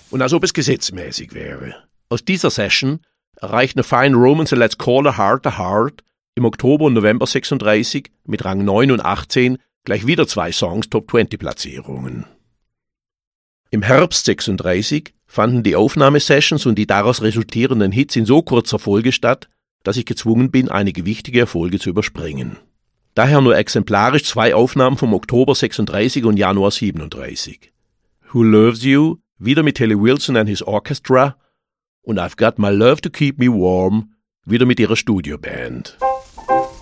Und als ob es gesetzmäßig wäre. Aus dieser Session erreichten Fine Romance und Let's Call a Heart im Oktober und November 36 mit Rang 9 und 18 gleich wieder 2 Songs Top-20-Platzierungen. Im Herbst 36 fanden die Aufnahmesessions und die daraus resultierenden Hits in so kurzer Folge statt, dass ich gezwungen bin, einige wichtige Erfolge zu überspringen. Daher nur exemplarisch 2 Aufnahmen vom Oktober 36 und Januar 37. Who Loves You, wieder mit Telly Wilson and his Orchestra, und I've Got My Love to Keep Me Warm, wieder mit ihrer Studioband.